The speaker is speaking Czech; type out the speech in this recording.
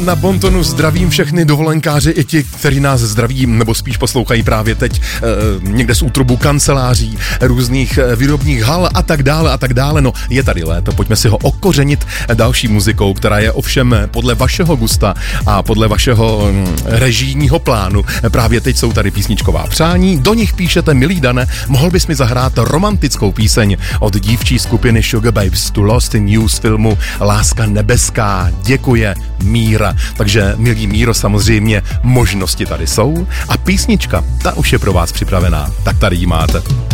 na Bontonu zdravím všechny dovolenkáři i ti, kteří nás zdraví, nebo spíš poslouchají právě teď někde z útrubu kanceláří, různých výrobních hal a tak dále. No, je tady léto, pojďme si ho okořenit další muzikou, která je ovšem podle vašeho gusta a podle vašeho režijního plánu. Právě teď jsou tady písničková přání, do nich píšete: milý Dane, mohl bys mi zahrát romantickou píseň od dívčí skupiny Sugar Babes to Lost in You z filmu Láska nebeská, děkuje Míra. Takže milý Míro, samozřejmě možnosti tady jsou a písnička, ta už je pro vás připravená, tak tady ji máte.